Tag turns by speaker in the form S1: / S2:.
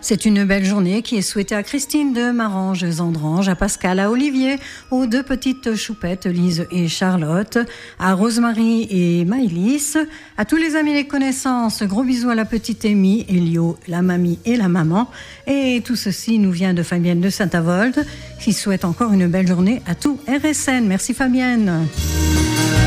S1: C'est une belle journée qui est souhaitée à Christine de Marange-Zandrange, à Pascal, à Olivier, aux deux petites choupettes, Lise et Charlotte, à Rosemary et Maëlys, à tous les amis et les connaissances, gros bisous à la petite Amy, Elio, la mamie et la maman. Et tout ceci nous vient de Fabienne de Saint-Avold, qui souhaite encore une belle journée à tout RSN. Merci Fabienne.